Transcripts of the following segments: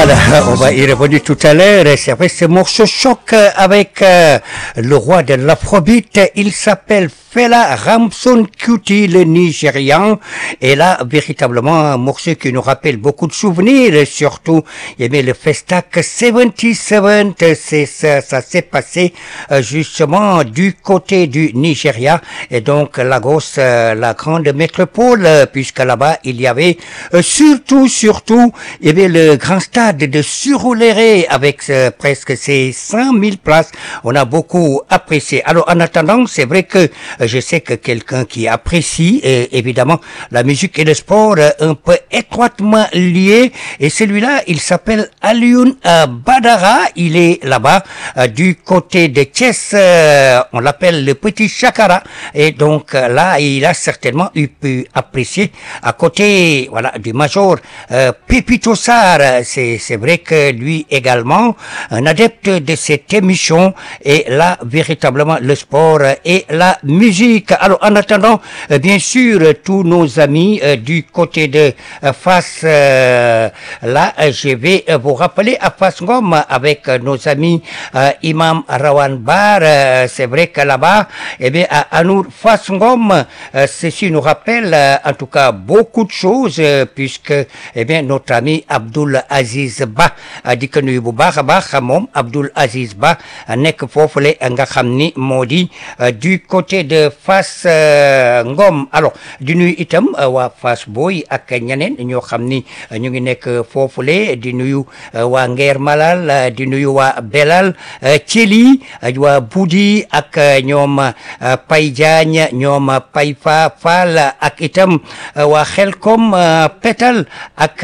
Voilà, on va y revenir tout à l'heure. C'est vrai, ce morceau choc avec le roi de l'Afrobeat. Il s'appelle Fela Ramson Kuti, le Nigérian. Et là, véritablement, un morceau qui nous rappelle beaucoup de souvenirs. Et surtout, le Festac 77. Ça s'est passé justement du côté du Nigeria. Et donc, Lagos, la grande métropole, puisque là-bas, il y avait surtout, le grand stade de Surulere avec presque ses 100 000 places. On a beaucoup apprécié. Alors, en attendant, c'est vrai que je sais que quelqu'un qui apprécie, évidemment, la musique et le sport un peu étroitement liés. Et celui-là, il s'appelle Alioune Badara. Il est là-bas du côté de Thiès. On l'appelle le petit Chakara. Et donc, là, il a certainement pu apprécier à côté, voilà, du major Pépito Sarr. C'est vrai que lui également, un adepte de cette émission, et là, véritablement, le sport et la musique. Alors, en attendant, bien sûr, tous nos amis du côté de Fass, là, je vais vous rappeler à Fass Ngom avec nos amis Imam Rawan Bar. C'est vrai que là-bas, à Anour Fass Ngom, ceci nous rappelle, en tout cas, beaucoup de choses, puisque, notre ami Abdoul Aziz Ba di ko nuyu bu baax a baax moom Abdoul Aziz Ba nekk foofule nga xam ni moo di du côté de Fass Ngom. Alors di nuyu itam waa Fass Boy ak ñeneen ñoo xam ni ñu ngi nekk foofule, di nuyu waa Ngeer Malal, di nuyu waa Belal Thieli, waa Budi ak ñoom Pay Diagne, ñoom Pay Fall ak itam waa Xelkom Petal ak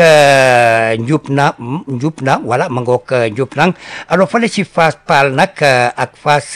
Njupna voilà ma ngoog Njupnang. Alors fale ci Fass Pal nag ak Fass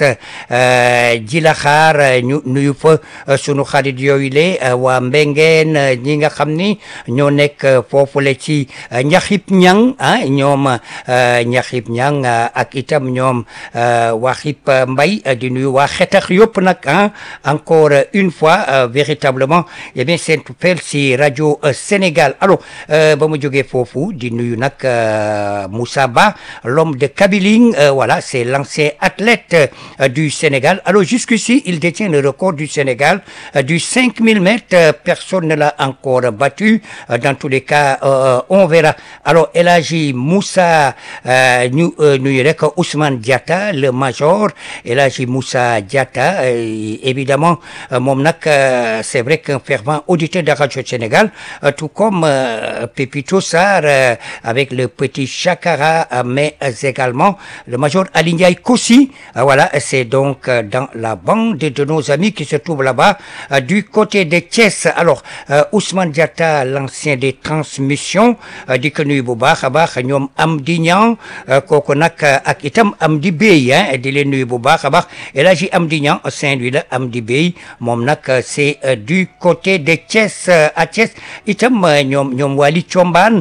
Jilaxaar ñu nuyu fa sunu xarit yooyu le waa Mbengeen ñi nga xam ni ñoo nekk foofule ci Njaxib Ñang ñoom Njaxib Ñang ak itam ñoom waa Xib Mbay, di nuyu waa Xetax yëpp nag encore une fois véritablement seen fel si rajo Sénégal. Alors ba mu jógee foofu di nuyu nag Moussa Ba, l'homme de Kabiling, voilà, c'est l'ancien athlète du Sénégal. Alors jusqu'ici, il détient le record du Sénégal du 5000 mètres. Personne ne l'a encore battu. Dans tous les cas, on verra. Alors El Hadji Moussa nuyu rek Ousmane Diatta, le major El Hadji Moussa Diatta, évidemment moom nag c'est vrai qu'un fervent auditeur de Radio Sénégal, tout comme Pépito Sarr avec le petit Chakara, mais également le major Ali Ndiaye Kossi. Voilà, c'est donc dans la bande de nos amis qui se trouvent là-bas du côté de Thiès. Alors Ousmane Diatta, l'ancien des transmissions, di ko nuyu bu baax a baax ñoom Amdi Niang, kooku nag ak itam Amdi Bey di leen nuyu bu baax a baax. El Hadji Amdi Niang Saint-Louis la, Amdi Bey moom nag c'est du côté de Thiès. À Thiès itam ñoom Wali Thiombane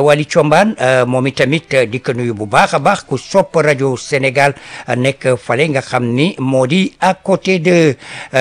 moom itamit di ko nuyu bu baax a baax, ku sopp rajo Sénégal nekk fale nga xam ni moo di à côté de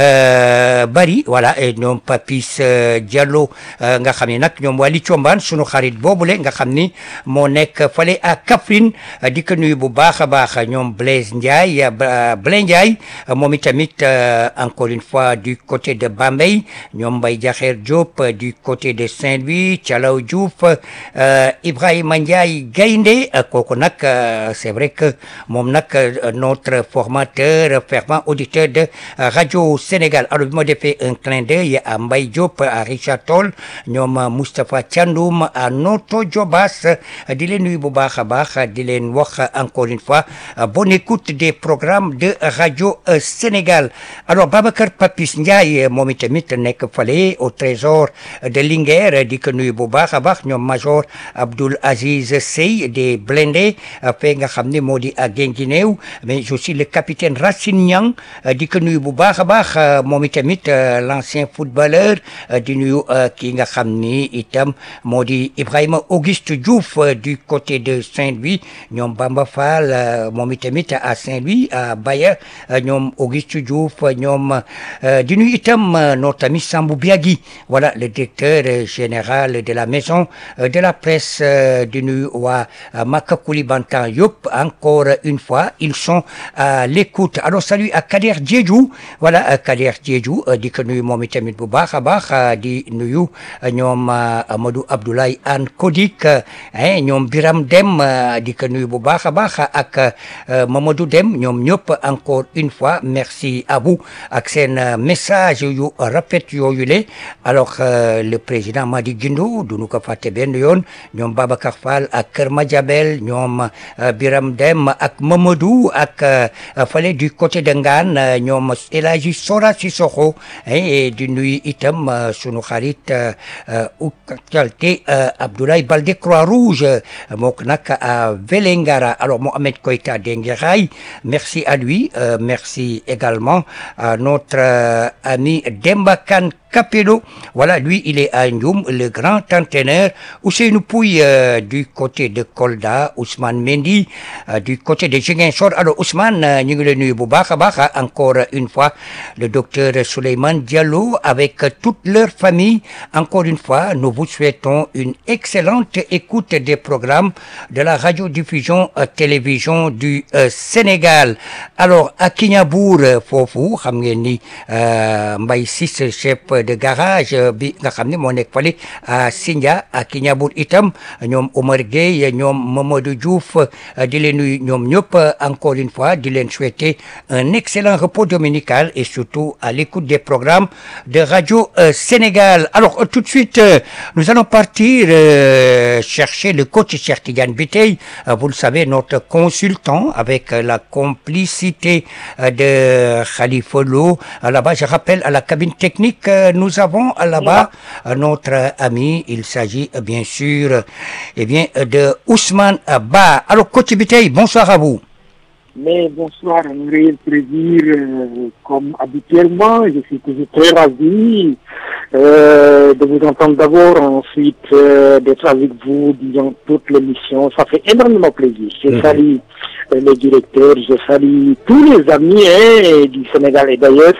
Bari, voilà, ñoom Papis Diallo nga xam ni nag ñoom Wali Thiombane sunu xarit boobule nga xam ni moo nekk fale à Kaffrine, di ko nuyu bu baax a baax. ñoom Blaise Ndiaye moom itamit encore une fois du côté de Bambey, ñoom Mbaye Diakher Diop du côté de Saint-Louis, Thialaw Diouf, Ibrahima Ndiaye Gaynde, kooku nag c'est vrai que moom nag notre formateur fervent auditeur de Radio Sénégal. Alors bi ma defee un clin d'œil à Mbaye Diop, à Richard Toll, ñoom Moustapha Thiandoum, à Noto Djobas, di leen nuyu bu baax a baax, di leen wax encore une fois bonne écoute des programmes de Radio Sénégal. Alors Babacar Papis Ndiaye moom itamit nekk fale au trésor de Linguère, di ko nuyu bu baax a baax. ñoom major Abdoul Aziz Sey des Blindés fe nga xam ne moo di à Guinguinéo, mais aussi le capitaine Racine Niang, di ko nuyu bu baax a baax moom itamit l'ancien footballeur, di nuyu ki nga xam ni itam moo di Ibrahima Auguste Diouf du côté de Saint-Louis, ñoom Bamba Fall moom itamit à Saint-Louis, à Baye, ñoom Auguste Diouf, ñoom di nuyu itam notre ami Sambou Biagui, voilà, le directeur général de la maison de la presse, di nuyu waa Makakuli Bantan yëpp encore une fois ils sont à l'écoute. Alors salut à Kader Diédhiou, voilà Kader Diédhiou di ko nuyu moom itamit bu baax a baax di nuyu ñoom Amadou Abdoulaye Anne Kodik ñoom Biram Dem di ko nuyu bu baax a baax ak Mamadou Dem ñoom ñëpp encore une fois merci à vous ak seen message yu rafet yooyu le. Alors le président Madi Guindo du nu ko fàtte benn yoon ñoom Babacar Fall ak Kër Madiabel ñoom Biram Dem ak Mamadou ak fale du côté de Ngane ñoom El Hadji Sora Sissoko di nuyu itam sunu xarit ukalte Abdoulaye Baldé Croix-Rouge mook nag à Vélingara. Alors Mohamed Koïta Dengueraay, merci à lui, merci également à notre ami Demba Kane Capello, voilà, lui, il est à Ndioum, le grand entraîneur. Ousseynou Pouy du côté de Kolda, Ousmane Mendy du côté de Ziguinchor. Alors Ousmane, ñu ngi lay nuyu bu baax a baax encore une fois, le docteur Souleymane Diallo avec toute leur famille. Encore une fois, nous vous souhaitons une excellente écoute des programmes de la radiodiffusion télévision du Sénégal. Alors à Kignanbour foofu xam ngeen ni Mbaye Ciss chef de garage bi nga xam ne moo nekk fale à Sindia à Kignanbour itam ñoom Omar Gueye ñoom Mamadou Diouf di leen nuyu ñoom ñëpp encore une fois di leen souhaiter un excellent repos dominical et surtout à l'écoute des programmes de Radio Sénégal. Alors tout de suite nous allons partir chercher le coach Cheikh Tidiane Bitèye, vous le savez, notre consultant avec la complicité de Khalifa Lo. Là-bas, je rappelle à la cabine technique, nous avons là-bas notre ami, il s'agit bien sûr de Ousmane Ba. Alors, coach Bitèye, bonsoir à vous. Mais bonsoir, un réel plaisir, comme habituellement, je suis toujours très ravi de vous entendre d'abord, ensuite d'être avec vous durant toute l'émission, ça fait énormément plaisir. Je salue les directeurs, je salue tous les amis du Sénégal et d'ailleurs,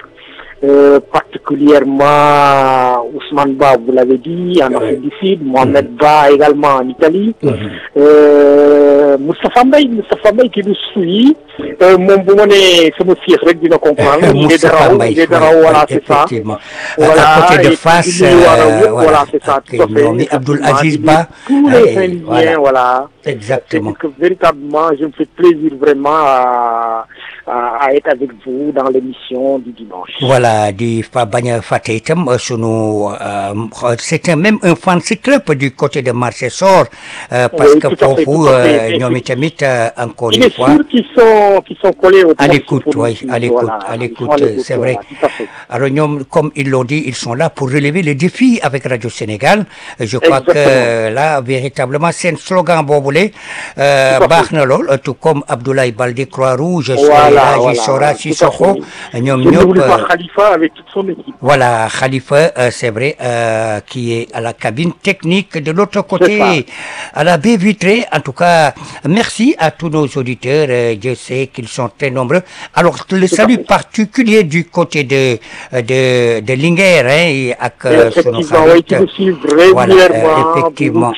particulièrement Ousmane Ba, vous l'avez dit, en Afrique du Sud, Mohamed Ba également en Italie, Moustapha Mbaye qui nous suit, mon bonnet, c'est mon fils, rek dina comprendre, il est Daraou, voilà, c'est ça. Voilà, à côté de face, voilà, c'est ça, tout à fait. Abdoul Aziz Ba, tous les Saint-Louisiens, voilà. Exactement. Que véritablement, je me fais plaisir vraiment à être avec vous dans l'émission du dimanche. Voilà, di fa bañ a fàtte itam sunu c'est même un fan club du côté de Marchesor parce que foofu ñoom itamit encore une fois. Il est sûr qu'ils sont collés au à l'écoute, oui, à l'écoute, c'est vrai. Alors ñoom, comme ils l'ont dit, ils sont là pour relever les défis avec Radio Sénégal. Je crois que là, véritablement, c'est un slogan boobule baax na lool, tout comme Abdoulaye Baldé Croix-Rouge, Sora Sissoko, ñoom ñëpp. Khalifa avec toute son équipe. Voilà, Khalifa, c'est vrai, qui est à la cabine technique de l'autre côté, à la baie vitrée. En tout cas, merci à tous nos auditeurs. Je sais qu'ils sont très nombreux. Alors, le salut particulier du côté de Linguère, et avec son xarit. Voilà, effectivement.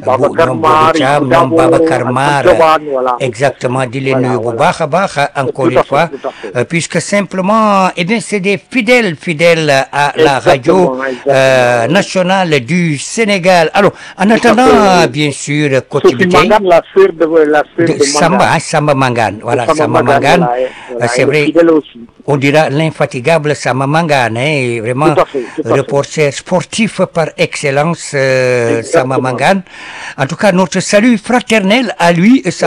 Babacar Mar, exactement, di leen nuyu bu baax a baax encore une fois, puisque simplement, eh bien, c'est des fidèles à la radio nationale du Sénégal. Alors, en attendant, bien sûr, côté Bitèye, Samba Mangane, voilà, Samba Mangane, c'est vrai, on dira l'infatigable Samba Mangane, vraiment reporter sportif par excellence, Samba Mangane. En tout cas, notre salut fraternel à lui et sa